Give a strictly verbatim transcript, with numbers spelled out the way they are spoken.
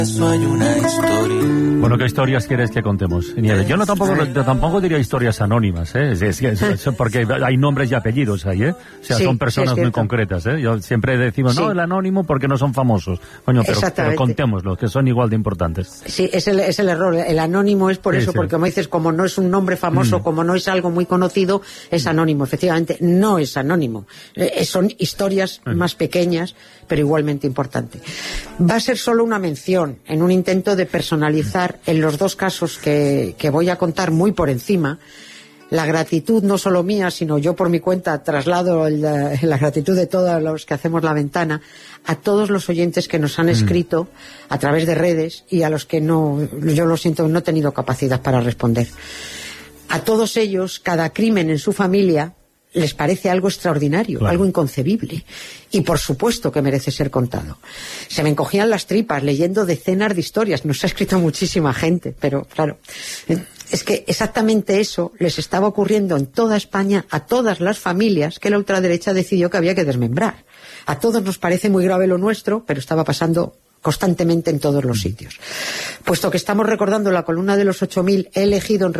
Bueno, ¿qué historias quieres que contemos, Nieves? Yo no tampoco, yo tampoco diría historias anónimas, ¿eh? Es, es, es, es, porque hay nombres y apellidos ahí, ¿eh? O sea, sí, son personas sí, muy concretas, ¿eh? Yo siempre decimos, sí. no, el anónimo porque no son famosos. Coño, pero, pero contémoslo, que son igual de importantes. Sí, es el, es el error. El anónimo es por sí, eso, sí. porque como dices, como no es un nombre famoso, mm. como no es algo muy conocido, es anónimo. Efectivamente, no es anónimo. Eh, son historias mm. más pequeñas, pero igualmente importantes. Va a ser solo una mención en un intento de personalizar en los dos casos que, que voy a contar muy por encima la gratitud no solo mía, sino yo por mi cuenta traslado la, la gratitud de todos los que hacemos La Ventana a todos los oyentes que nos han escrito a través de redes y a los que no, yo lo siento, no he tenido capacidad para responder. A todos ellos, cada crimen en su familia les parece algo extraordinario, claro. algo inconcebible. Y por supuesto que merece ser contado. Se me encogían las tripas leyendo decenas de historias. Nos ha escrito muchísima gente, pero claro, es que exactamente eso les estaba ocurriendo en toda España a todas las familias que la ultraderecha decidió que había que desmembrar. A todos nos parece muy grave lo nuestro, pero estaba pasando constantemente en todos los sitios. Puesto que estamos recordando la columna de los ocho mil, he elegido en